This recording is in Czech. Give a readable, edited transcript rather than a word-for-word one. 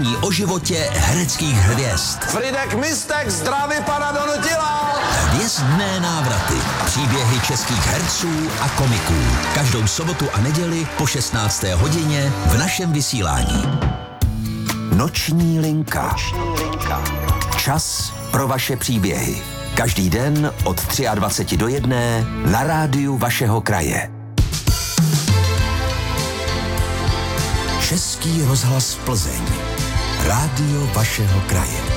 povídání o životě hereckých hvězd. Fridek Mistek zdraví pana Donutila. Hvězdné návraty. Příběhy českých herců a komiků. Každou sobotu a neděli po 16. hodině v našem vysílání. Noční linka. Čas pro vaše příběhy. Každý den od 23 do 1 na rádiu vašeho kraje. Český rozhlas Plzeň. Rádio vašeho kraje.